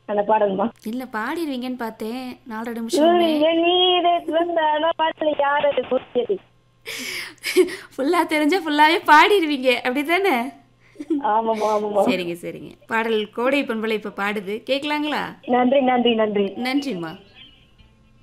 அந்த பாடல்மா. இல்ல பாடிருவீங்கன்னு பார்த்தேன். 4 நிமிஷமுமே. சூரியன் நீரை வந்தாலும் பாடல் யாரது குறிச்சது? ஃபுல்லா தெரிஞ்சா ஃபுல்லாவே பாடிருவீங்க. அப்படிதானே? ஆமாமா ஆமாமா. சரிங்க, சரிங்க. பாடல் கோடை பண்பலை இப்ப பாடுது. கேட்கலாங்களா? நன்றி நன்றி நன்றி. நன்றிம்மா.